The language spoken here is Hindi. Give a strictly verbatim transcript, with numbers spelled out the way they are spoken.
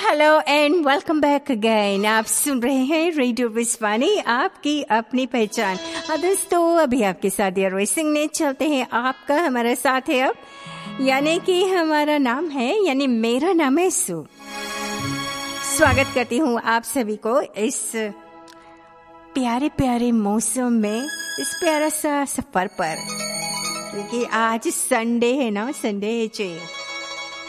Hello and welcome back again. आप सुन रहे हैं रेडियो विस्वानी, आपकी अपनी पहचान। हाँ दोस्तों, अभी आपके साथ यार सिंह ने चलते हैं। आपका हमारा साथ है अब, यानी कि हमारा नाम है, यानी मेरा नाम है सु। स्वागत करती हूँ आप सभी को इस प्यारे प्यारे मौसम में, इस प्यारा सा सफर पर, क्योंकि आज संडे है ना, संडे है चे